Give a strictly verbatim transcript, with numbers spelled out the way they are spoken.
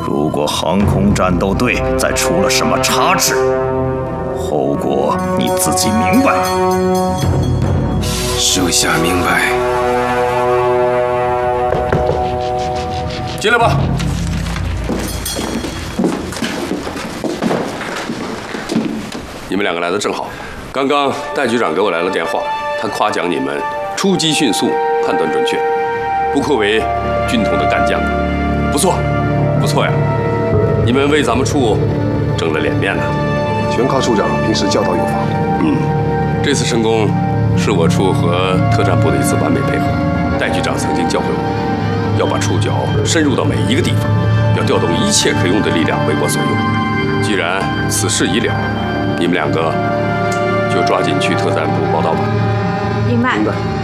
如果航空战斗队再出了什么差池，后果你自己明白。 属下明白。 进来吧。你们两个来的正好，刚刚戴局长给我来了电话，他夸奖你们出击迅速，判断准确，不愧为军统的干将啊，不错，不错呀！你们为咱们处挣了脸面呢。 全靠处长平时教导有方。 嗯，这次成功是我处和特战部的一次完美配合。戴局长曾经教会我，要把触角深入到每一个地方，要调动一切可用的力量为我所用。既然此事已了，你们两个就抓紧去特战部报道吧。 明白。 明白。